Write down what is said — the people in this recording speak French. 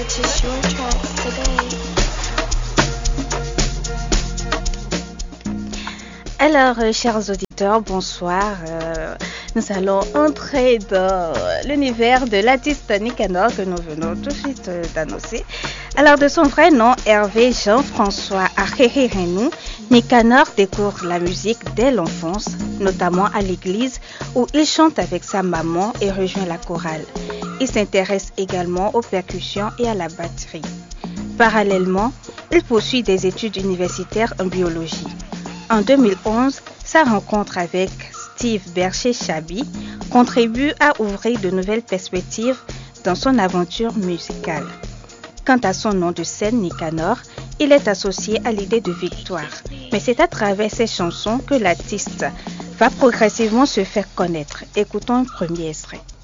purchase your tracks today. Alors, chers auditeurs, bonsoir. Nous allons entrer dans l'univers de l'artiste Nicanor que nous venons tout de suite d'annoncer. Alors, de son vrai nom, Hervé Jean-François Ahéhérénou, Nicanor découvre la musique dès l'enfance, notamment à l'église où il chante avec sa maman et rejoint la chorale. Il s'intéresse également aux percussions et à la batterie. Parallèlement, il poursuit des études universitaires en biologie. En 2011, sa rencontre avec Steve Bercher-Chabi contribue à ouvrir de nouvelles perspectives dans son aventure musicale. Quant à son nom de scène Nicanor, il est associé à l'idée de victoire. Mais c'est à travers ses chansons que l'artiste va progressivement se faire connaître. Écoutons un premier extrait.